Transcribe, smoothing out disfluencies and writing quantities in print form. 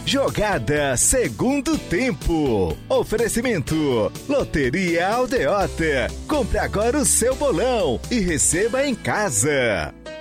Jogada Segundo Tempo. Oferecimento: Loteria Aldeota. Compre agora o seu bolão e receba em casa.